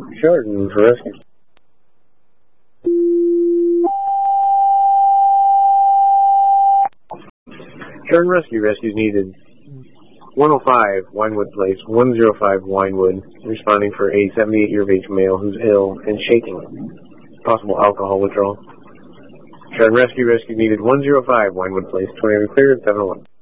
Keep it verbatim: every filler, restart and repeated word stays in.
Jordan for rescue. Jordan Rescue. Rescues needed. one oh five Winewood Place, one oh five Winewood, responding for a seventy-eight-year of age male who's ill and shaking. Possible alcohol withdrawal. Jordan Rescue. Rescue needed. one oh five Winewood Place, twenty clear at seven eleven.